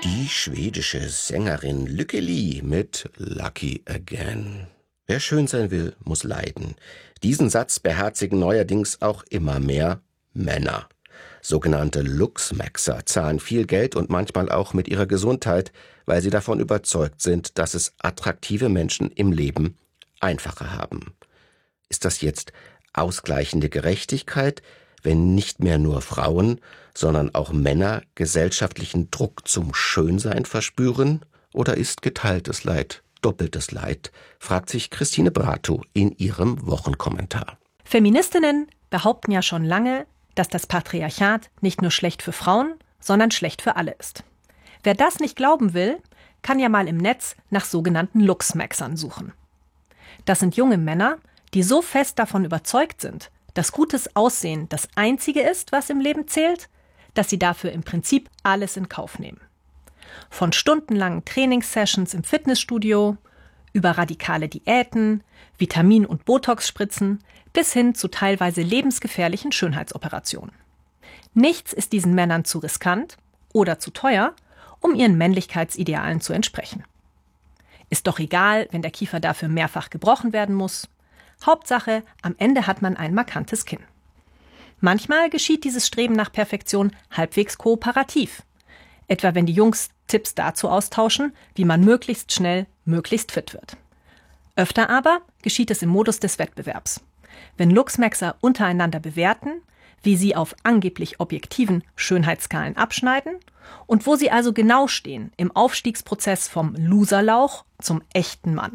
Die schwedische Sängerin Lykke Li mit Lucky Again. Wer schön sein will, muss leiden. Diesen Satz beherzigen neuerdings auch immer mehr Männer. Sogenannte Looksmaxer zahlen viel Geld und manchmal auch mit ihrer Gesundheit, weil sie davon überzeugt sind, dass es attraktive Menschen im Leben einfacher haben. Ist das jetzt ausgleichende Gerechtigkeit, wenn nicht mehr nur Frauen, sondern auch Männer gesellschaftlichen Druck zum Schönsein verspüren? Oder ist geteiltes Leid doppeltes Leid? Fragt sich Christine Bratow in ihrem Wochenkommentar. Feministinnen behaupten ja schon lange, dass das Patriarchat nicht nur schlecht für Frauen, sondern schlecht für alle ist. Wer das nicht glauben will, kann ja mal im Netz nach sogenannten Looksmaxern suchen. Das sind junge Männer, die so fest davon überzeugt sind, dass gutes Aussehen das Einzige ist, was im Leben zählt, dass sie dafür im Prinzip alles in Kauf nehmen. Von stundenlangen Trainingssessions im Fitnessstudio, über radikale Diäten, Vitamin- und Botox-Spritzen bis hin zu teilweise lebensgefährlichen Schönheitsoperationen. Nichts ist diesen Männern zu riskant oder zu teuer, um ihren Männlichkeitsidealen zu entsprechen. Ist doch egal, wenn der Kiefer dafür mehrfach gebrochen werden muss. Hauptsache, am Ende hat man ein markantes Kinn. Manchmal geschieht dieses Streben nach Perfektion halbwegs kooperativ. Etwa wenn die Jungs Tipps dazu austauschen, wie man möglichst schnell, möglichst fit wird. Öfter aber geschieht es im Modus des Wettbewerbs. Wenn Looksmaxer untereinander bewerten, wie sie auf angeblich objektiven Schönheitsskalen abschneiden und wo sie also genau stehen im Aufstiegsprozess vom Loserlauch zum echten Mann.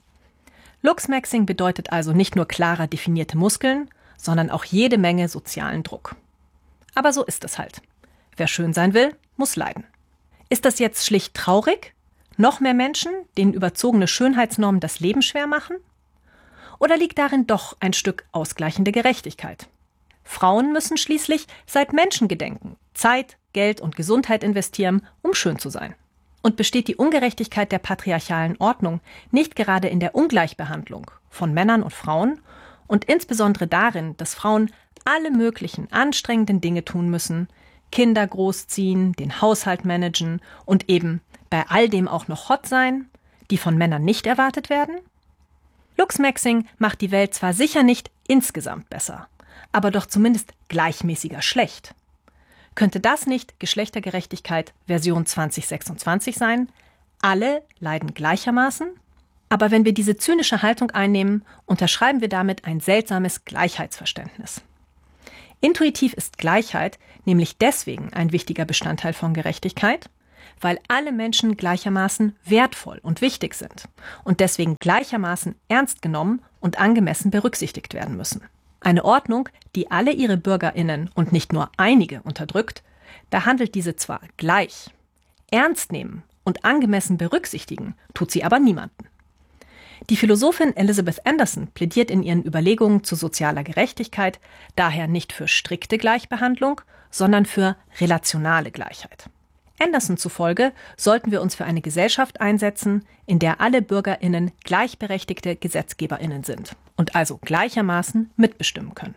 Looksmaxing bedeutet also nicht nur klarer definierte Muskeln, sondern auch jede Menge sozialen Druck. Aber so ist es halt. Wer schön sein will, muss leiden. Ist das jetzt schlicht traurig? Noch mehr Menschen, denen überzogene Schönheitsnormen das Leben schwer machen? Oder liegt darin doch ein Stück ausgleichende Gerechtigkeit? Frauen müssen schließlich seit Menschengedenken Zeit, Geld und Gesundheit investieren, um schön zu sein. Und besteht die Ungerechtigkeit der patriarchalen Ordnung nicht gerade in der Ungleichbehandlung von Männern und Frauen und insbesondere darin, dass Frauen alle möglichen anstrengenden Dinge tun müssen, Kinder großziehen, den Haushalt managen und eben bei all dem auch noch hot sein, die von Männern nicht erwartet werden? Looksmaxing macht die Welt zwar sicher nicht insgesamt besser, aber doch zumindest gleichmäßiger schlecht. Könnte das nicht Geschlechtergerechtigkeit Version 2026 sein? Alle leiden gleichermaßen? Aber wenn wir diese zynische Haltung einnehmen, unterschreiben wir damit ein seltsames Gleichheitsverständnis. Intuitiv ist Gleichheit nämlich deswegen ein wichtiger Bestandteil von Gerechtigkeit, weil alle Menschen gleichermaßen wertvoll und wichtig sind und deswegen gleichermaßen ernst genommen und angemessen berücksichtigt werden müssen. Eine Ordnung, die alle ihre BürgerInnen und nicht nur einige unterdrückt, behandelt diese zwar gleich. Ernst nehmen und angemessen berücksichtigen tut sie aber niemanden. Die Philosophin Elizabeth Anderson plädiert in ihren Überlegungen zu sozialer Gerechtigkeit daher nicht für strikte Gleichbehandlung, sondern für relationale Gleichheit. Anderson zufolge sollten wir uns für eine Gesellschaft einsetzen, in der alle BürgerInnen gleichberechtigte GesetzgeberInnen sind und also gleichermaßen mitbestimmen können.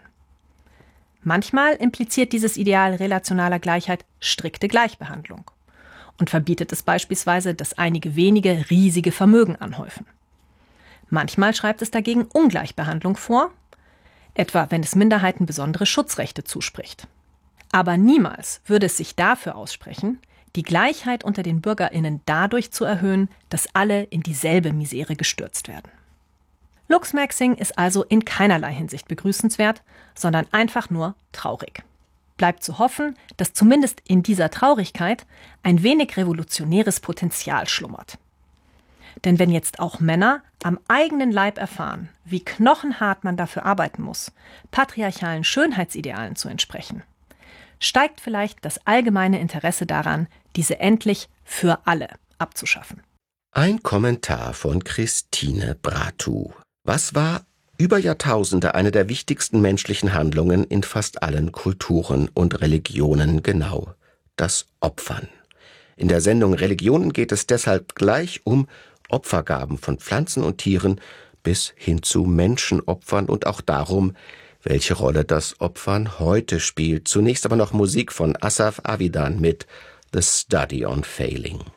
Manchmal impliziert dieses Ideal relationaler Gleichheit strikte Gleichbehandlung und verbietet es beispielsweise, dass einige wenige riesige Vermögen anhäufen. Manchmal schreibt es dagegen Ungleichbehandlung vor, etwa wenn es Minderheiten besondere Schutzrechte zuspricht. Aber niemals würde es sich dafür aussprechen, die Gleichheit unter den BürgerInnen dadurch zu erhöhen, dass alle in dieselbe Misere gestürzt werden. Looksmaxing ist also in keinerlei Hinsicht begrüßenswert, sondern einfach nur traurig. Bleibt zu hoffen, dass zumindest in dieser Traurigkeit ein wenig revolutionäres Potenzial schlummert. Denn wenn jetzt auch Männer am eigenen Leib erfahren, wie knochenhart man dafür arbeiten muss, patriarchalen Schönheitsidealen zu entsprechen, steigt vielleicht das allgemeine Interesse daran, diese endlich für alle abzuschaffen. Ein Kommentar von Christine Bratow. Was war über Jahrtausende eine der wichtigsten menschlichen Handlungen in fast allen Kulturen und Religionen genau? Das Opfern. In der Sendung Religionen geht es deshalb gleich um Opfergaben von Pflanzen und Tieren bis hin zu Menschenopfern und auch darum, welche Rolle das Opfern heute spielt. Zunächst aber noch Musik von Asaf Avidan mit The Study on Failing.